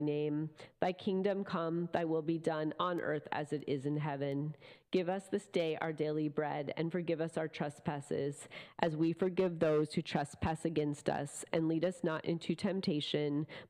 name. Thy kingdom come, thy will be done on earth as it is in heaven. Give us this day our daily bread, and forgive us our trespasses, as we forgive those who trespass against us. And lead us not into temptation,